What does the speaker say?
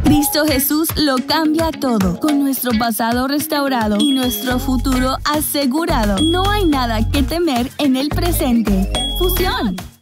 Cristo Jesús lo cambia todo. Con nuestro pasado restaurado y nuestro futuro asegurado, no hay nada que temer en el presente. Fusión.